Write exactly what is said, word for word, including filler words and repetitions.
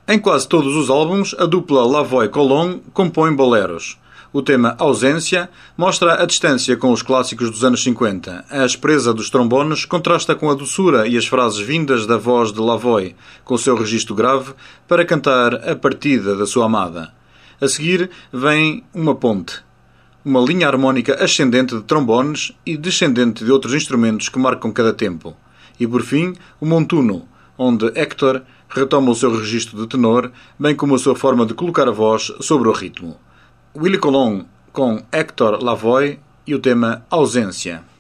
Em quase todos os álbuns, a dupla Lavoie-Colón compõe boleros. O tema Ausência mostra a distância com os clássicos dos anos cinquenta. A aspereza dos trombones contrasta com a doçura e as frases vindas da voz de Lavoie, com o seu registro grave, para cantar a partida da sua amada. A seguir vem uma ponte, uma linha harmónica ascendente de trombones e descendente de outros instrumentos que marcam cada tempo. E por fim, o montuno, onde Héctor retoma o seu registro de tenor, bem como a sua forma de colocar a voz sobre o ritmo. Willie Colón com Héctor Lavoie e o tema Ausência.